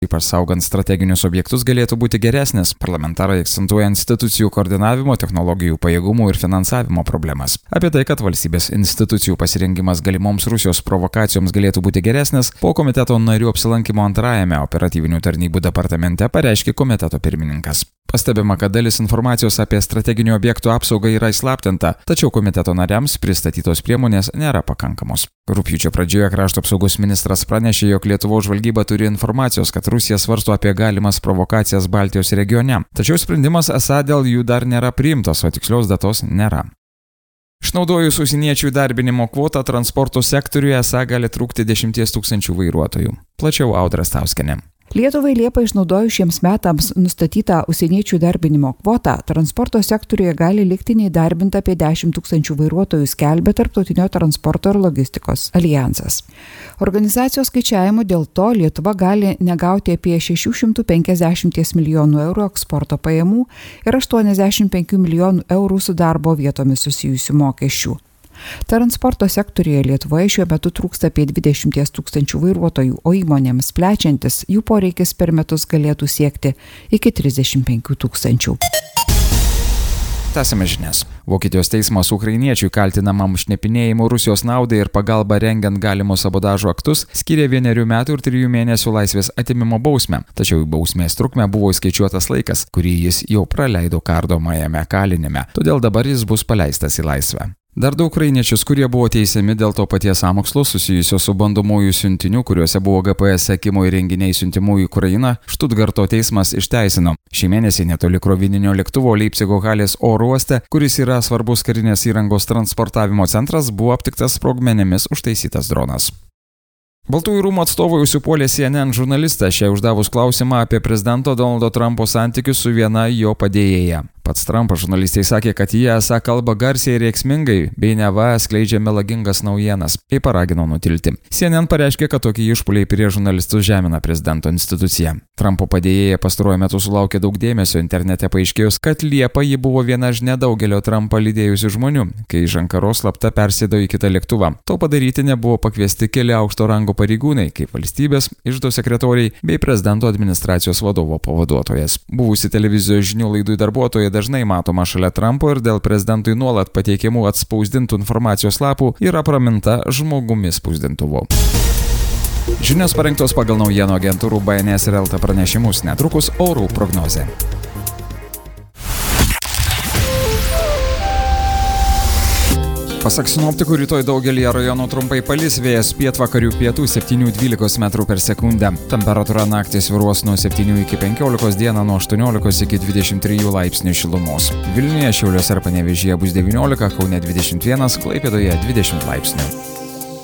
ypač saugant strateginius objektus, galėtų būti geresnis. Parlamentarai akcentuoja institucijų koordinavimo, technologijų pajėgumų ir finansavimo problemas. Apie tai, kad valstybės institucijų pasirengimas galimoms Rusijos provokacijoms galėtų būti geresnis, po komiteto narių apsilankimo antrajame operatyvinių tarnybų departamente pareiškė komiteto pirmininkas. Pastebima, kad dalis informacijos apie strateginių objektų apsaugą yra įslaptinta, tačiau komiteto nariams pristatytos priemonės nėra pakankamos. Rugpjūčio pradžioje krašto apsaugos ministras pranešė, jog Lietuvos žvalgyba turi informacijos, kad Rusija svarsto apie galimas provokacijas Baltijos regione. Tačiau sprendimas esą dėl jų dar nėra priimtas, o tikslios datos nėra. Išnaudojus užsieniečių įdarbinimo kvotą transporto sektoriuje esą gali trūkti 10 000 vairuotojų. Plačiau Audra Stauskienė. Lietuvai Liepą išnaudojus šiems metams nustatytą užsieniečių įdarbinimo kvotą, transporto sektoriuje gali likti neįdarbinta apie 10 000 vairuotojų, skelbia Tarptautinio transporto ir logistikos alijansas. Organizacijos skaičiavimu dėl to Lietuva gali negauti apie 650 milijonų eurų eksporto pajamų ir 85 milijonų eurų su darbo vietomis susijusių mokesčių. Transporto sektoriuje Lietuvoje šiuo metu trūksta apie 20 000 vairuotojų, o įmonėms plečiantis jų poreikis per metus galėtų siekti iki 35 000. Tęsime žinias. Vokietijos teismas ukrainiečiui kaltinamam šnipinėjimu Rusijos naudai ir pagalba rengiant galimus sabotažo aktus skyrė 1 metų ir 3 mėnesių laisvės atėmimo bausmę. Tačiau į bausmės trukmę buvo įskaičiuotas laikas, kurį jis jau praleido kardomajame kalinime. Todėl dabar jis bus paleistas į laisvę. Dar du ukrainiečius, kurie buvo teisiami dėl to paties sąmokslo susijusio su bandomųjų siuntinių, kuriuose buvo GPS sekimo įrenginiai siuntimų į Ukrainą, Štutgarto teismas išteisino. Šį mėnesį netoli krovininio lėktuvo Leipcigo Halės oro uoste, kuris yra svarbus karinės įrangos transportavimo centras, buvo aptiktas sprogmenimis užtaisytas dronas. Baltųjų rūmų atstovai užsipuolė CNN žurnalistą, šiai uždavus klausimą apie prezidento Donaldo Trumpo santykius su viena jo padėjėja. Pats Trumpas žurnalistai sakė, kad jie esą kalba garsiai ir rėksmingai, bei neva skleidžia melagingas naujienas, bei paragino nutilti. CNN pareiškė, kad tokie išpuoliai prieš žurnalistus žemina prezidento instituciją. Trumpo padėjėja pastaruoju metu sulaukė daug dėmesio internete, paaiškėjus, kad Liepą ji buvo viena iš nedaugelio Trumpą lydėjusių žmonių, kai iš Ankaros slapta persėdo į kitą lėktuvą. To padaryti nebuvo pakviesti keli aukšto rango pareigūnai, kaip valstybės, iždo sekretoriai bei prezidento administracijos vadovo pavaduotojas. Buvusi televizijos žinių laidų darbuotoja dažnai matoma šalia Trumpo ir dėl prezidentui nuolat pateikiamų atspausdintų informacijos lapų yra praminta žmogumi spausdintuvu. Žinios parengtos pagal naujienų agentūrų BNS ir LT pranešimus, netrukus orų prognozė. Pasak sinoptikų, rytoj daugelį rajonų trumpai palis, vėjas pietvakarių pietų 7–12 metrų per sekundę. Temperatūra naktį svyruos nuo 7 iki 15, dieną nuo 18 iki 23 laipsnių šilumos. Vilniuje, Šiauliuose ir Panevėžyje bus 19, Kaune 21, Klaipėdoje 20 laipsnių.